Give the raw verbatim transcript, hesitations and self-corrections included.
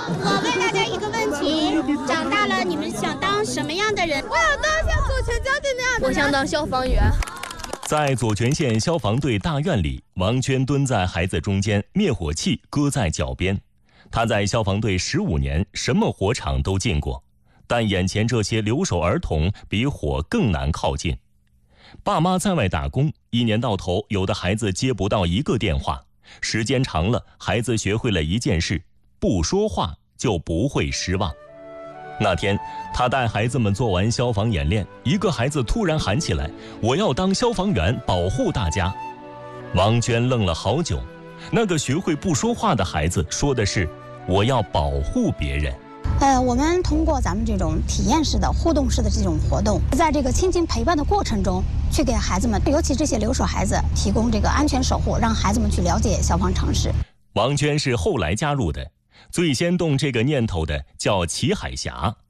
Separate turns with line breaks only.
我问大家一个问题：长大了你们想当什么样的人？
我想当像左权将军那样的。
我想当消防员。
在左权县消防队大院里，王娟蹲在孩子中间，灭火器搁在脚边。她在消防队十五年，什么火场都进过，但眼前这些留守儿童比火更难靠近。爸妈在外打工，一年到头，有的孩子接不到一个电话。时间长了，孩子学会了一件事：不说话就不会失望。那天，他带孩子们做完消防演练，一个孩子突然喊起来：“我要当消防员，保护大家。”王娟愣了好久，那个学会不说话的孩子说的是：“我要保护别人。”
呃，我们通过咱们这种体验式的、互动式的这种活动，在这个亲情陪伴的过程中，去给孩子们，尤其这些留守孩子，提供这个安全守护，让孩子们去了解消防常识。
王娟是后来加入的。最先动这个念头的叫齐海霞，